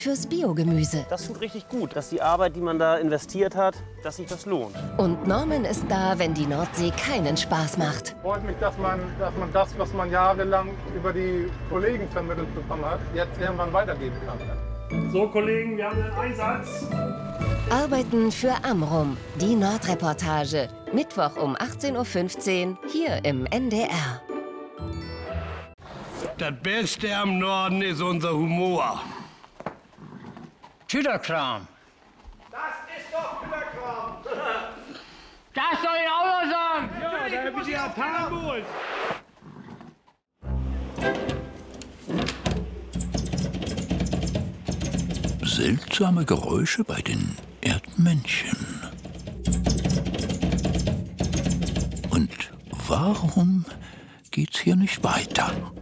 fürs Biogemüse. Das tut richtig gut, dass die Arbeit, die man da investiert hat, dass sich das lohnt. Und Norman ist da, wenn die Nordsee keinen Spaß macht. Freut mich, dass man das, was man jahrelang über die Kollegen vermittelt bekommen hat, jetzt irgendwann weitergeben kann. So, Kollegen, wir haben einen Einsatz. Arbeiten für Amrum, die Nordreportage. Mittwoch um 18:15 Uhr hier im NDR. Das Beste am Norden ist unser Humor. Tüterkram. Das ist doch Tüterkram. Das soll ich auch noch sagen. Ja, da haben die Japaner. Seltsame Geräusche bei den Erdmännchen. Und warum geht's hier nicht weiter?